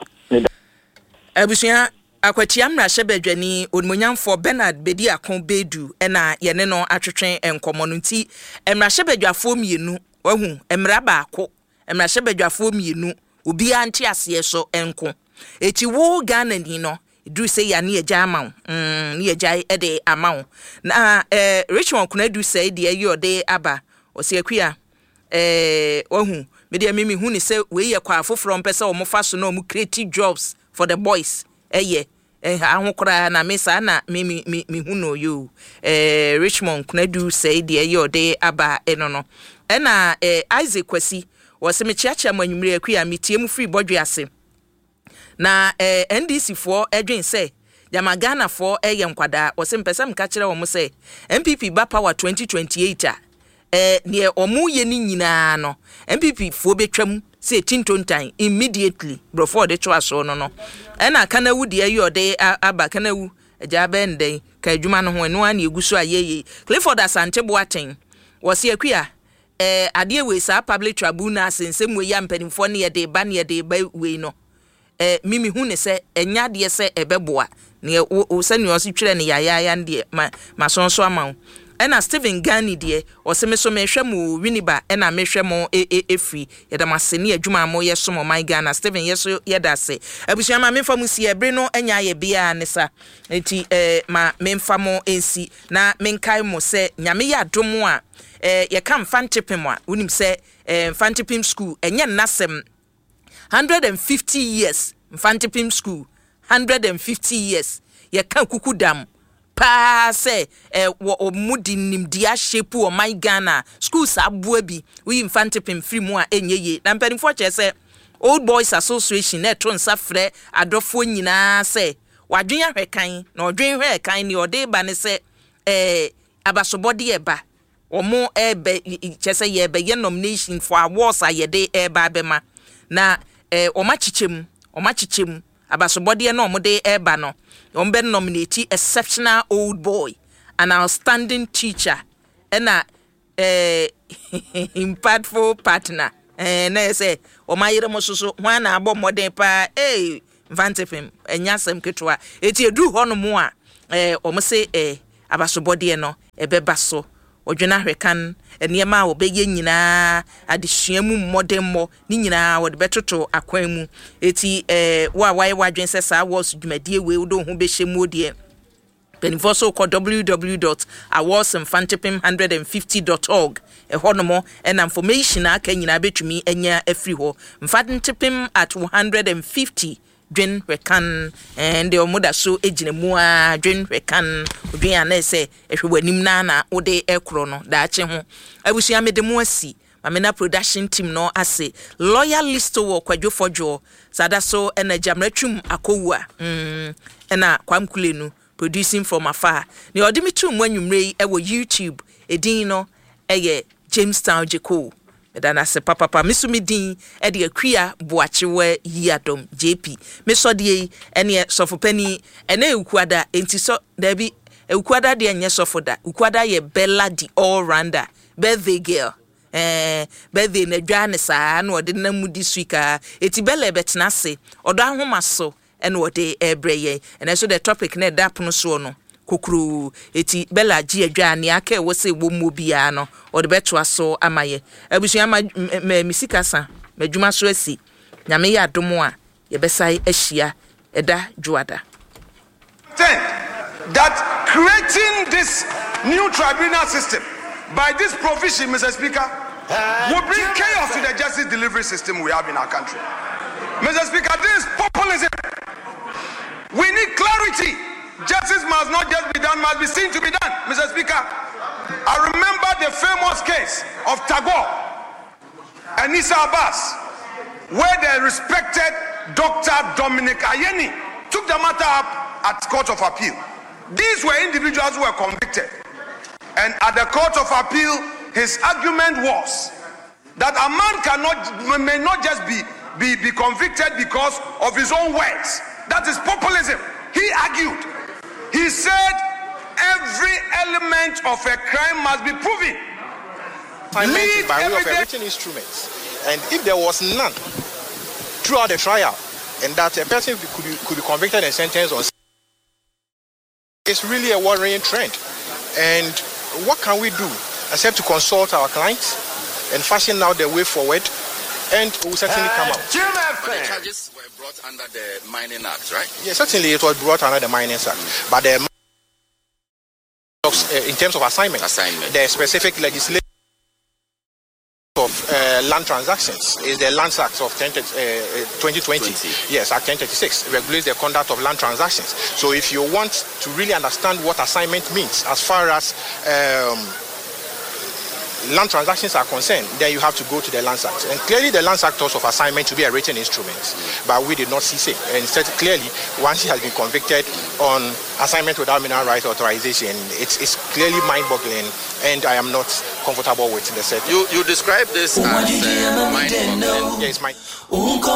abusia akwati amra hyebadwani onmonyamfo Bernard Bedi Akon Bedu ena yene no atwetwen enkomo no nti emra hyebadwafo mienu wahu emra baako emra hyebadwafo mienu obi ante ase so enko eti wo Ghana ni no du say ya ne agya amawo mm ne agya e de amawo na eh Richmond kuna du say de ayi ode aba o se akua eh wahu me de mimi hu ni say we ye kwa afoforo mpese o mo fa so na o mo create jobs for the boys eye eh ahokora na mesa na me me me hu no yo eh Richmond kunadu say de ye ode aba eno no e na eh Isaac Kwasi wo se me chiacha manwumire akua metie mu free bodwe ase na eh N D C for edwin say Jama Ghana for eye nkwada wo se mpesa mka kire wo mo say M P P ba power twenty twenty-eight a eh ne omu ye ni nyina no M P P fo betwam say tintontan immediately before the choice no no ena kanawu de ayi ode aba kanawu agya benden ka adwuma no ho eno an eguso ayeye Clifford Asante Boaten wose akua eh ade we sa public tribunal sensem we ya mpanimfo ne ye de ba ne ye de ba we no eh mimi hu ne se enya de se ebeboa ne o se ne o se twere ne yayaya ne ma masonso amawo ena Stephen Gani de o se me so me hwɛ mu Winiba ena me hwɛ mu e e free ye da maseni adwuma mo ye so mo my Ghana Stephen yeso ye da se abusua ma me fa mu si ebre no enya ye bia ne sa enti eh ma me fa mo ensi na me nkai mo se nyame ya dom a eh ye ka mfantepem a unim se eh mfantepem school enye nasem one hundred fifty years mfantepem school one hundred fifty years ye ka kukudam pa se eh wo mudi nimdia shape o my Ghana schools aboa bi we infantepem free mu a enyeye na mpanimfo che se Old Boys Association na to nsa frɛ adofo nyina se wadwen ahwekan na odwen hwekan ni ode ba ne se eh abasobode eba omo ebe chese ye be ye nomination for awards ayede eba bema na eh oma chichem oma chichem abasobode na omo de eba no ombe nominate exceptional old boy, an outstanding teacher, and a eh impactful partner. And I say, o my remoso, one abo modern pa, eh, Vantepim, and Yasem Ketua, it's a do honor more, eh, or must say, eh, abasobode no, a bebaso, or Jonah and Yama or begging yina, a dishamu modern mo, Nina, or the better to aquemu, eti, eh, why, why, why, says I was, you may dear, we don't be shemo dear. Penfoso call w w w dot awards and fantipim one fifty dot org. A honomo and information I can you bet me enya every ho. Mfantipim at one fifty. Dwen rekan and the omoda so ejine mua dwen rekan odwen anese ehwewanim na na ode ekro no da ache ho abusu amede mu asi mamena production team no ase loyal list wo kwadwofojo sada so ena jamratwum akowua mm ena kwamkulenu producing from afar ni odimitu mu anwumrei e wo YouTube edin no eye Jamestown Jeko Medana se papa papa misumi din e de akua boachewe yiadom J P mesodie ene sofopani ene ukuada enti so da bi ukuada de enye sofoda ukuada ye Bella the all rounder birthday girl eh birthday na dwane saa na ode na mudi suika eti Bella betena se odo ahoma so ene ode ebreye ene so the topic na da pono so no kokuru eti Bella ji adwane aka wo se wo mu bia no ode beto aso amaye abusu ama misikasa madwuma so asi nyame ya domo a ye besai ahia eda juada that creating this new tribunal system by this provision, Mister Speaker, will bring chaos to the justice delivery system we have in our country. Mister Speaker, this is populism. We need clarity. Justice must not just be done, must be seen to be done. Mister Speaker, I remember the famous case of Tagore and Issa Abbas, where the respected Doctor Dominic Ayeni took the matter up at Court of Appeal. These were individuals who were convicted. And at the Court of Appeal, his argument was that a man cannot, may not just be, be, be convicted because of his own words. That is populism. He argued. He said every element of a crime must be proven. I meant by way of a written instrument. And if there was none throughout the trial, and that a person could be, could be convicted and sentenced on, it's really a worrying trend. And what can we do except to consult our clients and fashion out the way forward, and we'll certainly come out. The charges were brought under the Mining Act, right? Yes, certainly it was brought under the Mining Act. But the, uh, in terms of assignment, assignment. the specific legislation of uh, land transactions is the Lands Act of twenty twenty. Yes, Act ten thirty-six regulates the conduct of land transactions. So if you want to really understand what assignment means as far as um, land transactions are concerned, then you have to go to the Lands Act. And clearly the Lands Act also of assignment to be a written instrument, but we did not see it. And said clearly, once he has been convicted on assignment without mineral rights authorization, it's, it's clearly mind-boggling, and I am not comfortable with the setting. You, you describe this as uh, mind-boggling. Yes, mind